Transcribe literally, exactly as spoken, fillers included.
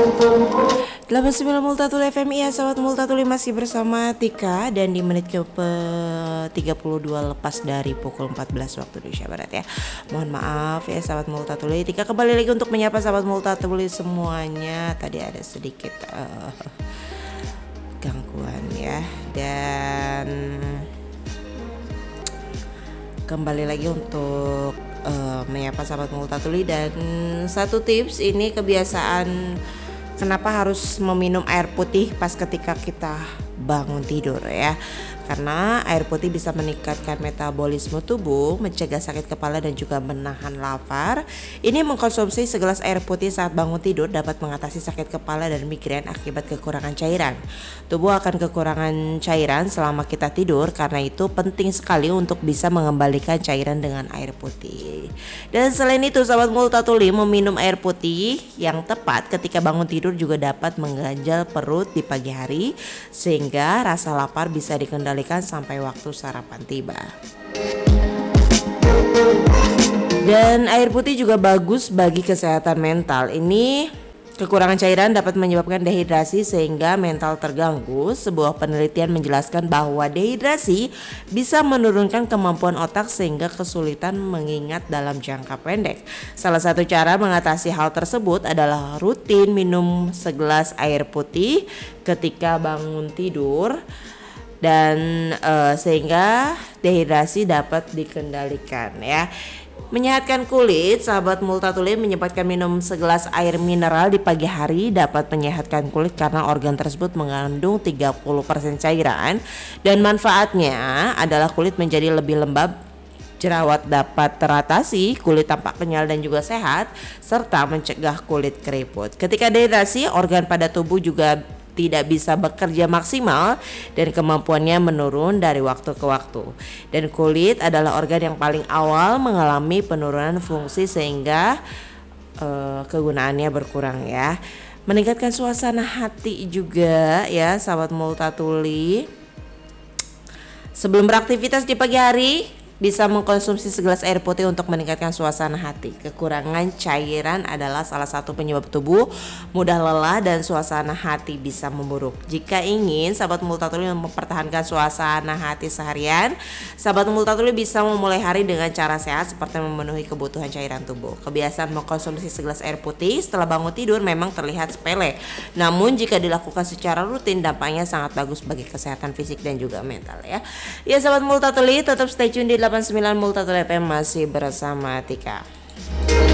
delapan puluh sembilan Multatuli F M, ya sahabat Multatuli, masih bersama Tika. Dan di menit ke tiga puluh dua lepas dari pukul empat belas waktu Indonesia Barat ya. Mohon maaf ya sahabat Multatuli, Tika kembali lagi untuk menyapa sahabat Multatuli semuanya. Tadi ada sedikit uh, gangguan ya. Dan kembali lagi untuk uh, menyapa sahabat Multatuli. Dan satu tips, ini kebiasaan kenapa harus meminum air putih pas ketika kita bangun tidur ya. Karena air putih bisa meningkatkan metabolisme tubuh, mencegah sakit kepala dan juga menahan lapar. Ini mengkonsumsi segelas air putih saat bangun tidur dapat mengatasi sakit kepala dan migrain akibat kekurangan cairan. Tubuh akan kekurangan cairan selama kita tidur, karena itu penting sekali untuk bisa mengembalikan cairan dengan air putih. Dan selain itu sahabat Multatuli, meminum air putih yang tepat ketika bangun tidur juga dapat mengganjal perut di pagi hari, sehingga rasa lapar bisa dikendalikan sampai waktu sarapan tiba. Dan air putih juga bagus bagi kesehatan mental. Ini kekurangan cairan dapat menyebabkan dehidrasi sehingga mental terganggu. Sebuah penelitian menjelaskan bahwa dehidrasi bisa menurunkan kemampuan otak sehingga kesulitan mengingat dalam jangka pendek. Salah satu cara mengatasi hal tersebut adalah rutin minum segelas air putih ketika bangun tidur, dan uh, sehingga dehidrasi dapat dikendalikan ya. Menyehatkan kulit, sahabat Multatuli, menyempatkan minum segelas air mineral di pagi hari dapat menyehatkan kulit karena organ tersebut mengandung tiga puluh persen cairan, dan manfaatnya adalah kulit menjadi lebih lembab, jerawat dapat teratasi, kulit tampak kenyal dan juga sehat, serta mencegah kulit keriput. Ketika dehidrasi, organ pada tubuh juga tidak bisa bekerja maksimal dan kemampuannya menurun dari waktu ke waktu. Dan kulit adalah organ yang paling awal mengalami penurunan fungsi sehingga uh, kegunaannya berkurang ya. Meningkatkan suasana hati juga ya sahabat Multatuli. Sebelum beraktivitas di pagi hari, bisa mengkonsumsi segelas air putih untuk meningkatkan suasana hati. Kekurangan cairan adalah salah satu penyebab tubuh mudah lelah dan suasana hati bisa memburuk. Jika ingin sahabat Multatuli mempertahankan suasana hati seharian, sahabat Multatuli bisa memulai hari dengan cara sehat seperti memenuhi kebutuhan cairan tubuh. Kebiasaan mengkonsumsi segelas air putih setelah bangun tidur memang terlihat sepele, namun jika dilakukan secara rutin dampaknya sangat bagus bagi kesehatan fisik dan juga mental ya. Ya sahabat Multatuli, tetap stay tune di delapan puluh sembilan Multatuli F M, masih bersama Tika.